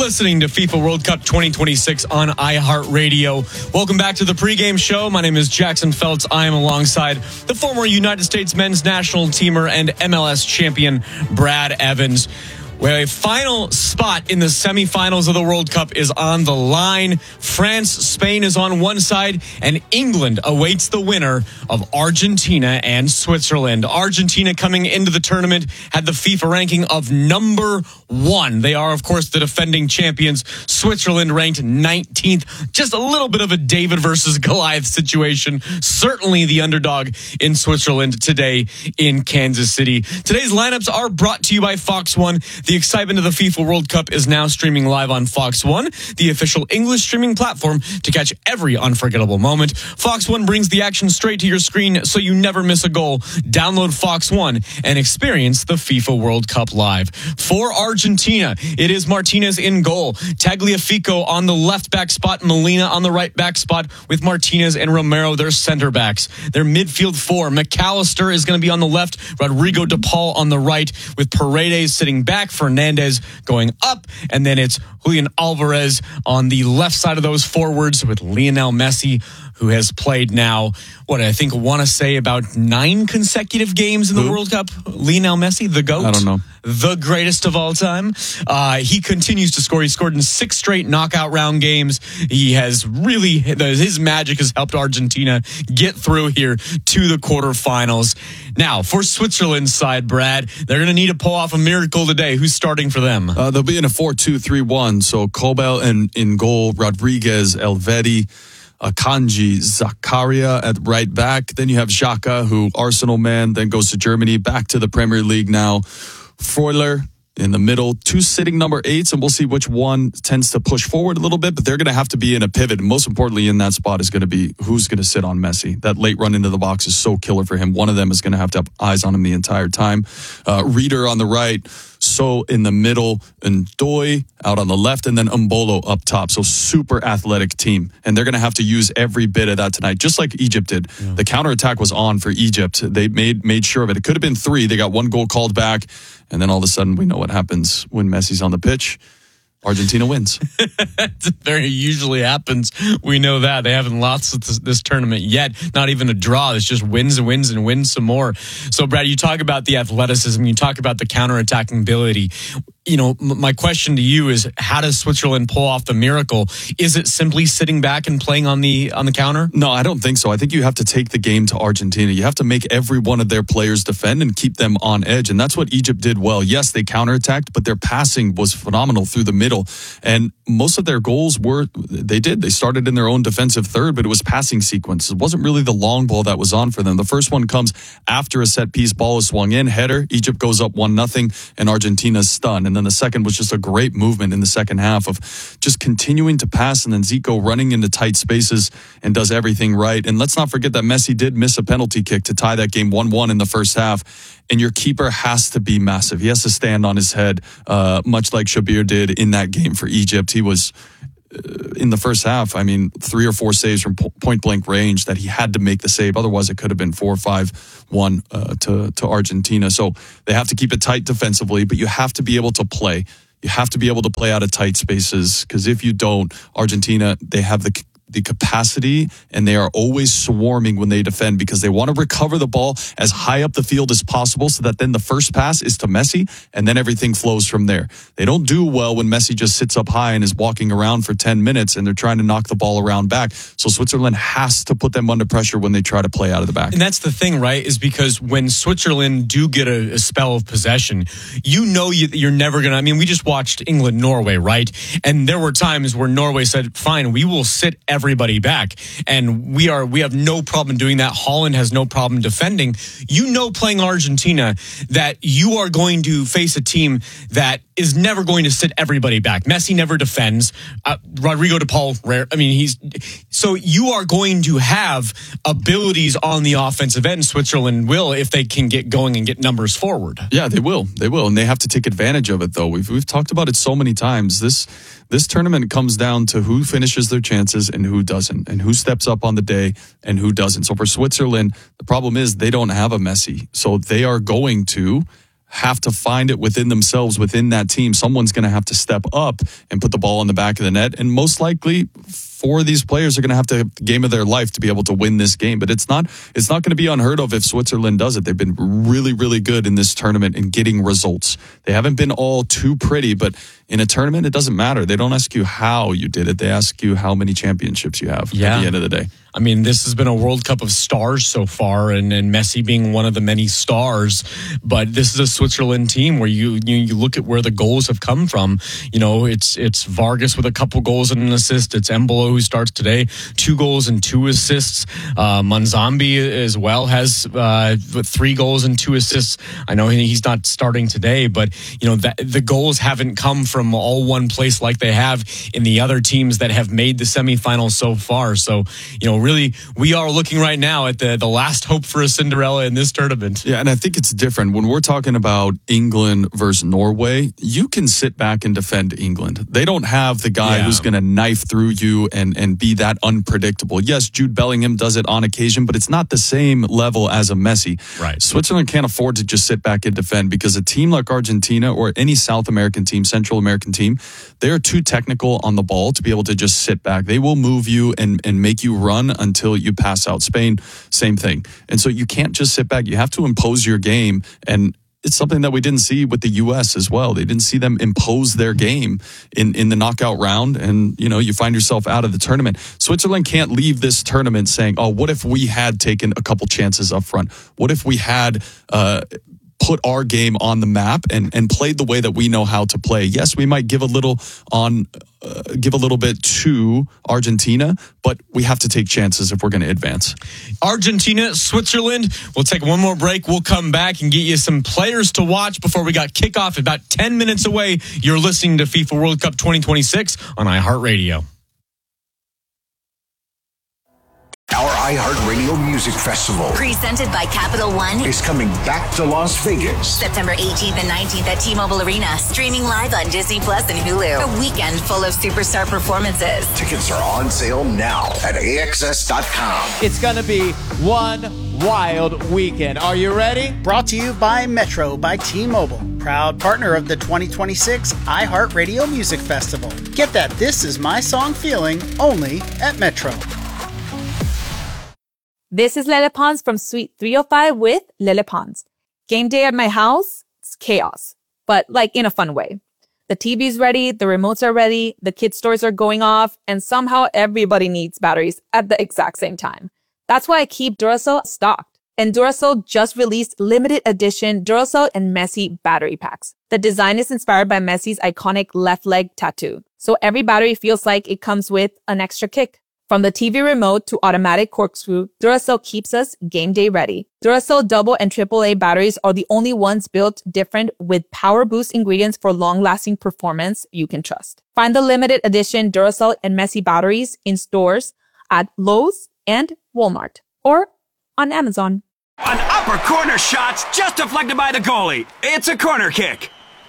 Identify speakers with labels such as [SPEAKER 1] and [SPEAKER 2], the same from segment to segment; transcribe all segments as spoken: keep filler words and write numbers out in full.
[SPEAKER 1] listening to FIFA World Cup twenty twenty-six on iHeartRadio. Welcome back to the pregame show. My name is Jackson Feltz. I am alongside the former United States men's national teamer and M L S champion, Brad Evans. Well, a final spot in the semifinals of the World Cup is on the line. France, Spain is on one side, and England awaits the winner of Argentina and Switzerland. Argentina, coming into the tournament, had the FIFA ranking of number one. They are, of course, the defending champions. Switzerland ranked nineteenth. Just a little bit of a David versus Goliath situation. Certainly the underdog in Switzerland today in Kansas City. Today's lineups are brought to you by Fox One. The excitement of the FIFA World Cup is now streaming live on Fox One, the official English streaming platform to catch every unforgettable moment. Fox One brings the action straight to your screen so you never miss a goal. Download Fox One and experience the FIFA World Cup live. For Argentina, it is Martinez in goal, Tagliafico on the left back spot, Molina on the right back spot, with Martinez and Romero, their center backs. Their midfield four, McAllister is going to be on the left, Rodrigo de Paul on the right, with Paredes sitting back, Fernandez going up, and then it's Julian Alvarez on the left side of those forwards with Lionel Messi, who has played now, what I think want to say about nine consecutive games in the
[SPEAKER 2] Who?
[SPEAKER 1] World Cup. Lionel Messi, the GOAT.
[SPEAKER 2] I don't know.
[SPEAKER 1] The greatest of all time. Uh, he continues to score. He scored in six straight knockout round games. He has really, his magic has helped Argentina get through here to the quarterfinals. Now, for Switzerland's side, Brad, they're going to need to pull off a miracle today. Who's starting for them?
[SPEAKER 2] Uh, they'll be in a four two three one. So Kobel in, in goal, Rodriguez, Elvedi, Akanji, Zakaria at right back. Then you have Xhaka, who Arsenal man, then goes to Germany, back to the Premier League now. Freuler in the middle, two sitting number eights, and we'll see which one tends to push forward a little bit, but they're going to have to be in a pivot. And most importantly in that spot is going to be who's going to sit on Messi. That late run into the box is so killer for him. One of them is going to have to have eyes on him the entire time. Uh, Reader on the right, So in the middle, and Ndoye out on the left, and then Mbolo up top. So super athletic team. And they're going to have to use every bit of that tonight, just like Egypt did. Yeah. The counterattack was on for Egypt. They made made sure of it. It could have been three. They got one goal called back. And then all of a sudden, we know what happens when Messi's on the pitch. Argentina wins.
[SPEAKER 1] It very usually happens. We know that. They haven't lost this, this tournament yet. Not even a draw. It's just wins and wins and wins some more. So, Brad, you talk about the athleticism. You talk about the counterattacking ability. You know, my question to you is, how does Switzerland pull off the miracle? Is it simply sitting back and playing on the on the counter?
[SPEAKER 2] No, I don't think so. I think you have to take the game to Argentina. You have to make every one of their players defend and keep them on edge. And that's what Egypt did well. Yes, they counterattacked, but their passing was phenomenal through the middle. And most of their goals were, they did. They started in their own defensive third, but it was passing sequence. It wasn't really the long ball that was on for them. The first one comes after a set piece. Ball is swung in, header. Egypt goes up one nothing, and Argentina's stunned. And then the second was just a great movement in the second half of just continuing to pass, and then Zico running into tight spaces and does everything right. And let's not forget that Messi did miss a penalty kick to tie that game one one in the first half. And your keeper has to be massive. He has to stand on his head, uh, much like Shabir did in that game for Egypt. He was, uh, in the first half, I mean, three or four saves from point blank range that he had to make the save. Otherwise, it could have been four or five one uh, to, to Argentina. So they have to keep it tight defensively, but you have to be able to play. You have to be able to play out of tight spaces, because if you don't, Argentina, they have the the capacity, and they are always swarming when they defend, because they want to recover the ball as high up the field as possible, so that then the first pass is to Messi, and then everything flows from there. They don't do well when Messi just sits up high and is walking around for ten minutes, and they're trying to knock the ball around back. So Switzerland has to put them under pressure when they try to play out of the back.
[SPEAKER 1] And that's the thing, right, is because when Switzerland do get a, a spell of possession, you know you, you're never going to, I mean, we just watched England-Norway, right? And there were times where Norway said, fine, we will sit everybody back, and we are we have no problem doing that. Holland has no problem defending. You know, playing Argentina, that you are going to face a team that is never going to sit everybody back. Messi never defends. Uh, Rodrigo de Paul, rare. I mean, he's so you are going to have abilities on the offensive end. Switzerland will, if they can get going and get numbers forward.
[SPEAKER 2] Yeah, they will. They will, and they have to take advantage of it. Though we've we've talked about it so many times. This this tournament comes down to who finishes their chances and who doesn't, and who steps up on the day and who doesn't. So for Switzerland, the problem is they don't have a Messi, so they are going to have to find it within themselves, within that team. Someone's going to have to step up and put the ball in the back of the net. And most likely, four of these players are going to have to have the game of their life to be able to win this game. But it's not it's not going to be unheard of if Switzerland does it. They've been really, really good in this tournament in getting results. They haven't been all too pretty, but in a tournament, it doesn't matter. They don't ask you how you did it. They ask you how many championships you have
[SPEAKER 1] yeah.
[SPEAKER 2] at the end of the day.
[SPEAKER 1] I mean, this has been a World Cup of stars so far, and, and Messi being one of the many stars. But this is a Switzerland team where you, you you look at where the goals have come from. You know, it's it's Vargas with a couple goals and an assist. It's Embolo who starts today, two goals and two assists. Uh, Manzambi as well has uh, three goals and two assists. I know he's not starting today, but you know that the goals haven't come from all one place like they have in the other teams that have made the semifinals so far. So you know. Really, we are looking right now at the, the last hope for a Cinderella in this tournament.
[SPEAKER 2] Yeah, and I think it's different. When we're talking about England versus Norway, you can sit back and defend England. They don't have the guy
[SPEAKER 1] yeah.
[SPEAKER 2] who's going to knife through you and, and be that unpredictable. Yes, Jude Bellingham does it on occasion, but it's not the same level as a Messi.
[SPEAKER 1] Right.
[SPEAKER 2] Switzerland can't afford to just sit back and defend because a team like Argentina or any South American team, Central American team, they are too technical on the ball to be able to just sit back. They will move you and, and make you run until you pass out. Spain, same thing. And so you can't just sit back. You have to impose your game. And it's something that we didn't see with the U S as well. They didn't see them impose their game in, in the knockout round. And, you know, you find yourself out of the tournament. Switzerland can't leave this tournament saying, oh, what if we had taken a couple chances up front? What if we had uh, put our game on the map and, and played the way that we know how to play? Yes, we might give a little on... Uh, give a little bit to Argentina, but we have to take chances if we're going to advance.
[SPEAKER 1] Argentina, Switzerland. We'll take one more break. We'll come back and get you some players to watch before we got kickoff about ten minutes away. You're listening to FIFA World Cup twenty twenty-six on iHeartRadio.
[SPEAKER 3] Our iHeartRadio Music Festival,
[SPEAKER 4] presented by Capital One,
[SPEAKER 3] is coming back to Las Vegas.
[SPEAKER 4] September eighteenth and nineteenth at T-Mobile Arena, streaming live on Disney Plus and Hulu. A weekend full of superstar performances.
[SPEAKER 3] Tickets are on sale now at A X S dot com.
[SPEAKER 5] It's going to be one wild weekend. Are you ready?
[SPEAKER 6] Brought to you by Metro by T-Mobile, proud partner of the twenty twenty-six iHeartRadio Music Festival. Get that This Is My Song feeling only at Metro.
[SPEAKER 7] This is Lele Pons from Suite three oh five with Lele Pons. Game day at my house, it's chaos, but like in a fun way. The T V's ready, the remotes are ready, the kids' toys are going off, and somehow everybody needs batteries at the exact same time. That's why I keep Duracell stocked. And Duracell just released limited edition Duracell and Messi battery packs. The design is inspired by Messi's iconic left leg tattoo, so every battery feels like it comes with an extra kick. From the T V remote to automatic corkscrew, Duracell keeps us game day ready. Duracell double and triple A batteries are the only ones built different with power boost ingredients for long-lasting performance you can trust. Find the limited edition Duracell and Messi batteries in stores at Lowe's and Walmart or on Amazon.
[SPEAKER 8] An upper corner shot's just deflected by the goalie. It's a corner kick.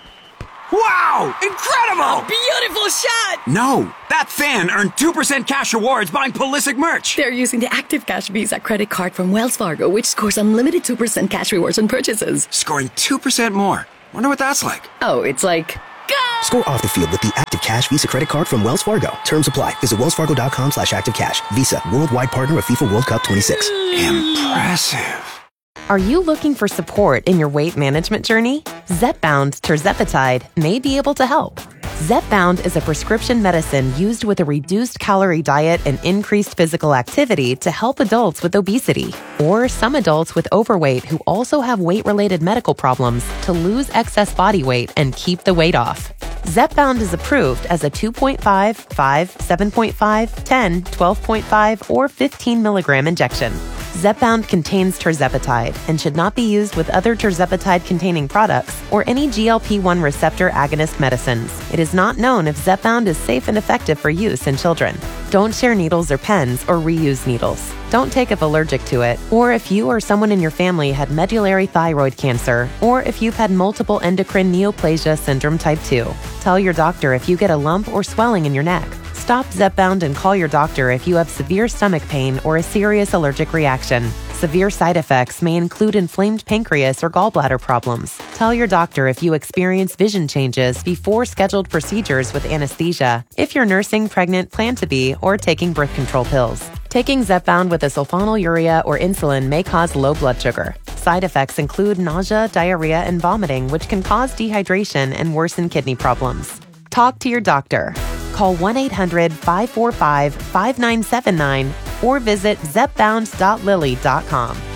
[SPEAKER 8] Wow! Incredible!
[SPEAKER 9] Beautiful shot!
[SPEAKER 8] No, that fan earned two percent cash rewards buying Pulisic merch.
[SPEAKER 9] They're using the Active Cash Visa credit card from Wells Fargo, which scores unlimited two percent cash rewards on purchases.
[SPEAKER 8] Scoring two percent more. Wonder what that's like.
[SPEAKER 9] Oh, it's like... Go!
[SPEAKER 10] Score off the field with the Active Cash Visa credit card from Wells Fargo. Terms apply. Visit wellsfargo.com slash activecash. Visa, worldwide partner of FIFA World Cup twenty-six.
[SPEAKER 8] Impressive.
[SPEAKER 11] Are you looking for support in your weight management journey? Zepbound tirzepatide may be able to help. Zepbound is a prescription medicine used with a reduced calorie diet and increased physical activity to help adults with obesity or some adults with overweight who also have weight-related medical problems to lose excess body weight and keep the weight off. Zepbound is approved as a two point five, five, seven point five, ten, twelve point five, or fifteen milligram injection. Zepbound contains tirzepatide and should not be used with other tirzepatide-containing products or any G L P one receptor agonist medicines. It is not known if Zepbound is safe and effective for use in children. Don't share needles or pens or reuse needles. Don't take if allergic to it, or if you or someone in your family had medullary thyroid cancer, or if you've had multiple endocrine neoplasia syndrome type two. Tell your doctor if you get a lump or swelling in your neck. Stop Zepbound and call your doctor if you have severe stomach pain or a serious allergic reaction. Severe side effects may include inflamed pancreas or gallbladder problems. Tell your doctor if you experience vision changes before scheduled procedures with anesthesia, if you're nursing, pregnant, plan to be, or taking birth control pills. Taking Zepbound with a sulfonylurea or insulin may cause low blood sugar. Side effects include nausea, diarrhea, and vomiting, which can cause dehydration and worsen kidney problems. Talk to your doctor. Call one eight hundred five four five five nine seven nine or visit zepbound dot lilly dot com.